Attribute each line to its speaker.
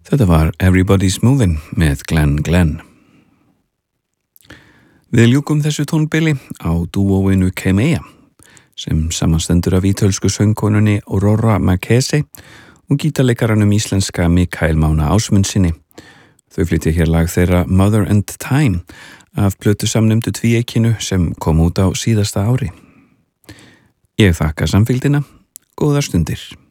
Speaker 1: Þetta var Everybody's Movin' með Glenn. Við ljúkum þessu tónbili á dúóinu Kemea sem samanstendur af ítölsku söngkonunni Aurora Marchese og gítarleikaranum íslenska Mikael Mána Ásmundsinni. Þau flytja hér lag þeirra Mother and Time af plötu samnefndu tvíeykinu sem kom út á síðasta ári. Ég þakka samfylgdina, góðar stundir.